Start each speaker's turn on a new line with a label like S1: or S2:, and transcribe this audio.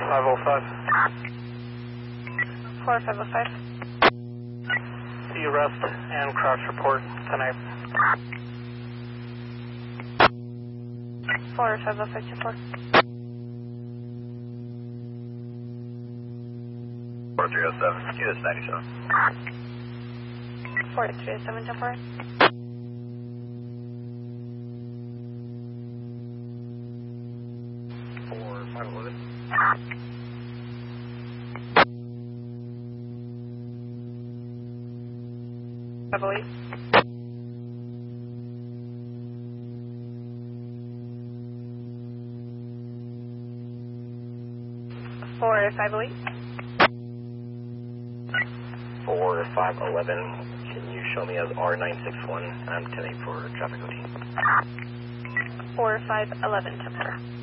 S1: 505.
S2: 4505.
S1: See arrest and crash report tonight.
S2: 4554.
S3: 4307, QS 97.
S2: 4307 temporary.
S3: 4511.
S2: 508. 4508.
S3: 4511, can you show me as R961? I'm 10-8 for traffic OT.
S2: 4511 temporary.